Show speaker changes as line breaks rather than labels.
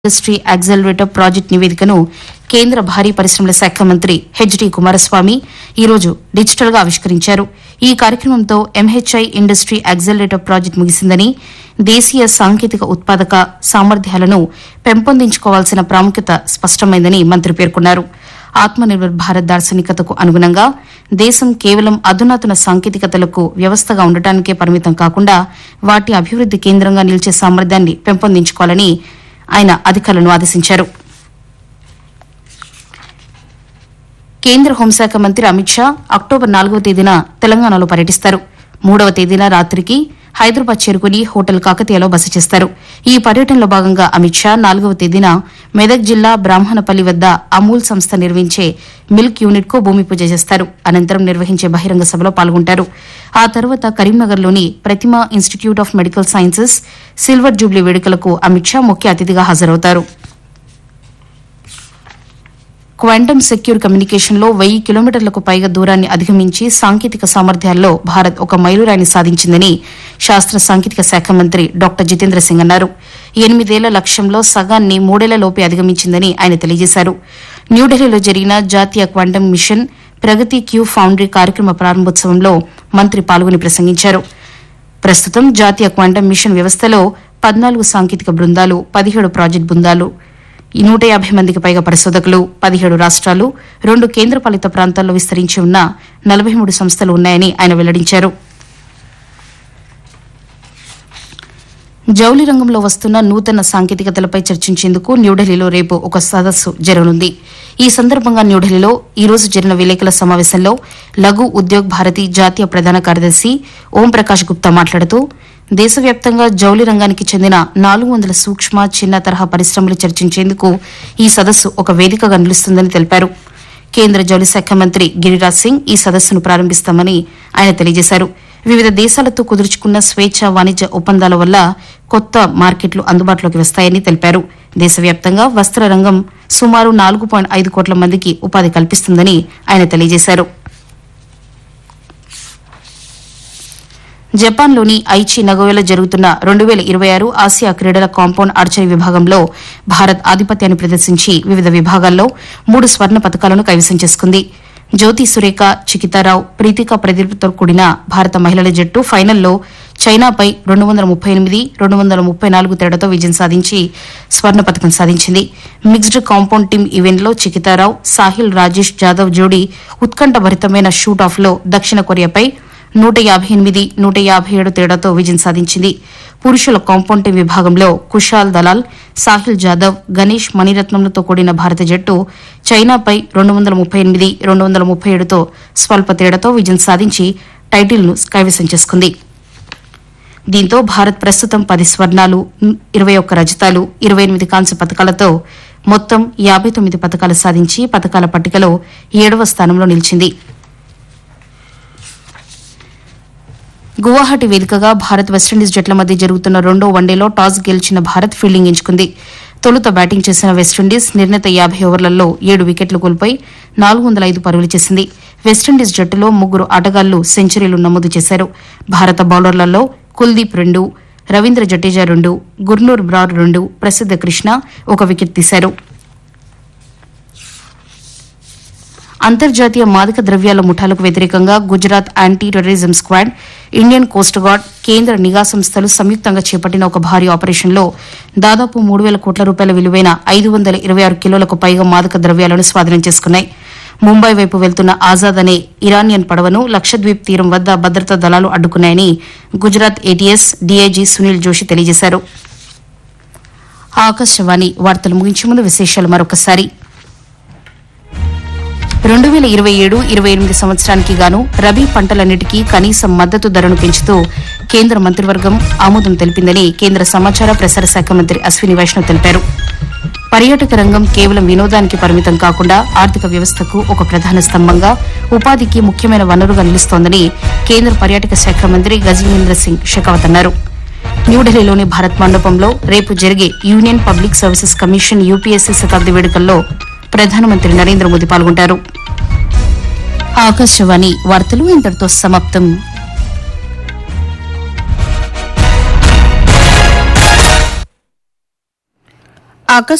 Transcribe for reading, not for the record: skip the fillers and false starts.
Industry accelerator project నివేదికను కేంద్ర భారీ పరిశ్రమల శాఖ మంత్రి హెచ్డి కుమారస్వామి ఈ రోజు డిజిటల్ గా ఆవిష్కరించారు. ఈ కార్యక్రమంతో ఎంహెచ్ఐ ఇండస్ట్రీ యాక్సెలరేటర్ ప్రాజెక్టు ముగిసిందని, దేశీయ సాంకేతిక ఉత్పాదక సామర్థ్యాలను పెంపొందించుకోవాల్సిన ప్రాముఖ్యత స్పష్టమైందని మంత్రి పేర్కొన్నారు. ఆత్మనిర్భర్ భారత్ దార్శనికతకు అనుగుణంగా దేశం కేవలం అధునాతన సాంకేతికతలకు వ్యవస్థగా ఉండటానికే పరిమితం కాకుండా వాటి అభివృద్ది కేంద్రంగా నిలిచే సామర్థ్యాన్ని పెంపొందించుకోవాలని ఆయన అధికారులను ఆదేశించారు. కేంద్ర హోంశాఖ మంత్రి అమిత్ షా అక్టోబర్ 4వ తేదీన తెలంగాణలో పర్యటిస్తారు. 3వ తేదీన రాత్రికి హైదరాబాద్ చేరుకుని హోటల్ కాకతీయలో బస చేస్తారు. ఈ పర్యటనలో భాగంగా అమిత్ షా 4వ తేదీన మెదక్ జిల్లా బ్రాహ్మణపల్లి వద్ద అమూల్ సంస్థ నిర్వహించే మిల్క్ యూనిట్ కు భూమి పూజ చేస్తారు. అనంతరం నిర్వహించే బహిరంగ సభలో పాల్గొంటారు. ఆ తర్వాత కరీంనగర్లోని ప్రతిమా institute of medical sciences silver Jubilee వేడుకలకు అమిత్ షా ముఖ్య అతిథిగా హాజరవుతారు. క్వాంటమ్ సెక్యూర్ కమ్యూనికేషన్లో 1000 కిలోమీటర్లకు పైగా దూరాన్ని అధిగమించి సాంకేతిక సామర్థ్యాల్లో భారత్ ఒక మైలురాయిని సాధించిందని శాస్త్ర సాంకేతిక శాఖ మంత్రి డాక్టర్ జితేంద్ర సింగ్ అన్నారు. 8 ఏళ్ల లక్ష్యంలో సగాన్ని 3 ఏళ్లలోపే అధిగమించిందని ఆయన తెలియజేశారు. న్యూఢిల్లీలో జరిగిన జాతీయ క్వాంటమ్ మిషన్ ప్రగతి క్యూ ఫౌండరీ కార్యక్రమ ప్రారంభోత్సవంలో మంత్రి పాల్గొని ప్రసంగించారు. ప్రస్తుతం జాతీయ క్వాంటమ్ మిషన్ వ్యవస్థలో 14 సాంకేతిక బృందాలు, 17 ప్రాజెక్టు బృందాలు, 150 మందికి పైగా పరిశోధకులు, 17 రాష్ట్రాలు, 2 కేంద్రపాలిత ప్రాంతాల్లో విస్తరించి ఉన్న 43 సంస్థలు ఉన్నాయని ఆయన వెల్లడించారు. జౌళి రంగంలో వస్తున్న నూతన సాంకేతికతలపై చర్చించేందుకు న్యూఢిల్లీలో రేపు ఒక సదస్సు జరగనుంది. ఈ సందర్భంగా న్యూఢిల్లీలో ఈ రోజు జరిగిన విలేకరుల సమావేశంలో లఘు ఉద్యోగ్ భారతి జాతీయ ప్రధాన కార్యదర్శి ఓంప్రకాష్ గుప్తా మాట్లాడుతూ, దేశవ్యాప్తంగా జౌళి రంగానికి చెందిన 400 సూక్ష్మ, చిన్న తరహా పరిశ్రమలు చర్చించేందుకు ఈ సదస్సు ఒక వేదికగా నిలుస్తుందని తెలిపారు. కేంద్ర జౌళి శాఖ మంత్రి గిరిరాజ్ సింగ్ ఈ సదస్సును ప్రారంభిస్తామని ఆయన తెలియజేశారు. వివిధ దేశాలతో కుదుర్చుకున్న స్వేచ్ఛ వాణిజ్య ఒప్పందాల వల్ల కొత్త మార్కెట్లు అందుబాటులోకి వస్తాయని తెలిపారు. దేశవ్యాప్తంగా వస్త్ర రంగం సుమారు 4.5 కోట్ల మందికి ఉపాధి కల్పిస్తుందని ఆయన తెలియజేశారు. జపాన్లోని ఐచి నగోయాలో జరుగుతున్న 2026 ఆసియా క్రీడల కాంపౌండ్ ఆర్చరీ విభాగంలో భారత్ ఆధిపత్యాన్ని ప్రదర్శించి వివిధ విభాగాల్లో 3 స్వర్ణ పతకాలను కైవసం చేసుకుంది. జ్యోతి సురేఖ, చికితారావు, ప్రీతికా ప్రదీప్తో కూడిన భారత మహిళల జట్టు ఫైనల్లో చైనాపై 238, 234 తేడాతో విజయం సాధించి స్వర్ణ పతకం సాధించింది. మిక్స్డ్ కాంపౌండ్ టీమ్ ఈవెంట్లో చికితారావు, సాహిల్ రాజేష్ జాదవ్ జోడీ ఉత్కంఠభరితమైన షూట్ ఆఫ్లో దక్షిణ కొరియాపై 158, 157 తేడాతో విజయం సాధించింది. పురుషుల కాంపౌండ్ టీం విభాగంలో కుషాల్ దలాల్, సాహిల్ జాదవ్, గణేష్ మణిరత్నంలతో కూడిన భారత జట్టు చైనాపై 238, 237తో స్వల్ప తేడాతో విజయం సాధించి టైటిల్ను కైవసం చేసుకుంది. దీంతో భారత్ ప్రస్తుతం 10 స్వర్ణాలు, 21 రజతాలు, 28 కాంస్య పతకాలతో మొత్తం 59 పతకాలు సాధించి పతకాల పట్టికలో 7వ స్థానంలో నిలిచింది. గువాహటి వేదికగా భారత్ వెస్టిండీస్ జట్ల మధ్య జరుగుతున్న 2వ వన్డేలో టాస్ గెలిచిన భారత్ ఫీల్డింగ్ ఎంచుకుంది. తొలుత బ్యాటింగ్ చేసిన వెస్టిండీస్ నిర్ణీత 50 ఓవర్లలో 7 వికెట్లు కోల్పోయి 405 పరుగులు చేసింది. వెస్టిండీస్ జట్టులో 3 ఆటగాళ్లు సెంచరీలు నమోదు చేశారు. భారత బౌలర్లలో కుల్దీప్ 2, రవీంద్ర జడేజా 2, గుర్నూర్ బ్రార్ 2, ప్రసిద్ధ కృష్ణ 1 వికెట్ తీశారు. అంతర్జాతీయ మాదక ద్రవ్యాల ముఠాలకు వ్యతిరేకంగా Gujarat anti terrorism squad, Indian coast guard, కేంద్ర నిఘా సంస్థలు సంయుక్తంగా చేపట్టిన ఒక భారీ ఆపరేషన్లో దాదాపు 3,000 కోట్ల రూపాయల విలువైన 526 కిలోలకు పైగా మాదక ద్రవ్యాలను స్వాధీనం చేసుకున్నాయి. ముంబై వైపు వెళ్తున్న ఆజాద్ అనే ఇరానియన్ పడవను లక్షద్వీప్ తీరం వద్ద భద్రతా దళాలు అడ్డుకున్నాయని గుజరాత్ ఏటీఎస్ డీఐజీ సునీల్ జోషి తెలియజేశారు. ఆకాశవాణి వార్తలు ముగించే ముందు విశేషాలు మరొకసారి. 2027-28 సంవత్సరానికి గాను రబీ పంటలన్నిటికీ కనీస మద్దతు ధరను పెంచుతూ కేంద్ర మంత్రివర్గం ఆమోదం తెలిపిందని కేంద్ర సమాచార ప్రసార శాఖ మంత్రి అశ్విని వైష్ణవ్ తెలిపారు. పర్యాటక రంగం కేవలం వినోదానికి పరిమితం కాకుండా ఆర్థిక వ్యవస్థకు ఒక ప్రధాన స్తంభంగా, ఉపాధికి ముఖ్యమైన వనరుగా నిలుస్తోందని కేంద్ర పర్యాటక శాఖ మంత్రి గజేంద్ర సింగ్ షెకావత్ అన్నారు. న్యూఢిల్లీలోని భారత్ మండపంలో రేపు జరిగే union public services commission UPSC శతాబ్ది వేడుకల్లో ప్రధానమంత్రి నరేంద్ర మోదీ పాల్గొంటారు. ఆకాశవాణి వార్తలు ఇంతటితో సమాప్తం.
ఆకాశ